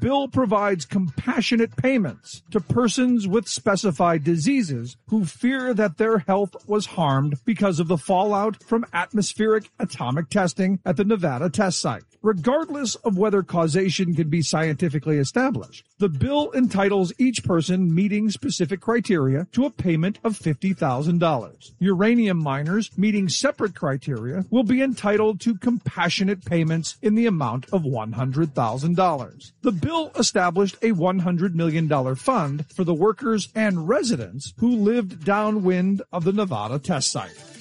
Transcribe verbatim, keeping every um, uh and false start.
bill provides compassionate payments to persons with specified diseases who fear that their health was harmed because of the fallout from atmospheric atomic testing at the Nevada test site. Regardless of whether causation can be scientifically established, the bill entitles each person meeting specific criteria to a payment of fifty thousand dollars. Uranium miners meeting separate criteria will be entitled to compassionate payments in the amount of one hundred thousand dollars. The bill established a one hundred million dollars fund for the workers and residents who lived downwind of the Nevada test site.